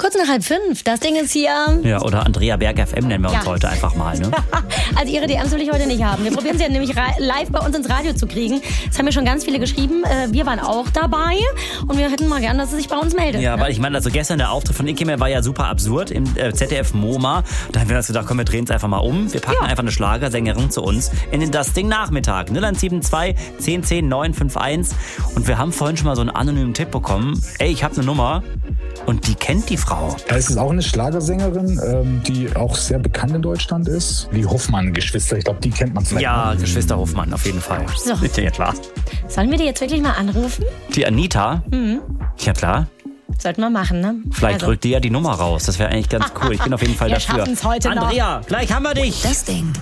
Kurz nach 4:30, das Ding ist hier. Ja, oder Andrea Berg FM nennen wir uns heute einfach mal. Ne? Also ihre DMs will ich heute nicht haben. Wir probieren sie ja nämlich live bei uns ins Radio zu kriegen. Das haben mir schon ganz viele geschrieben. Wir waren auch dabei und wir hätten mal gern, dass sie sich bei uns meldet. Ja, ne? weil ich meine, also gestern der Auftritt von Ikemel war ja super absurd im ZDF MoMA. Da haben wir uns gedacht, komm, wir drehen es einfach mal um. Wir packen einfach eine Schlagersängerin zu uns in den Das Ding Nachmittag. 0172 10 10 951. Und wir haben vorhin schon mal so einen anonymen Tipp bekommen. Ey, ich habe eine Nummer und die kennt die Frau. Es ist auch eine Schlagersängerin, die auch sehr bekannt in Deutschland ist. Die Hoffmann-Geschwister, ich glaube, die kennt man vielleicht. Ja, Geschwister Hoffmann, auf jeden Fall. So. Ist ja klar. Sollen wir die jetzt wirklich mal anrufen? Die Anita? Ja, klar. Sollten wir machen, ne? Vielleicht drückt die ja die Nummer raus. Das wäre eigentlich ganz cool. Ich bin auf jeden Fall wir dafür. schaffen's heute noch. Andrea, gleich haben wir dich. Das Ding.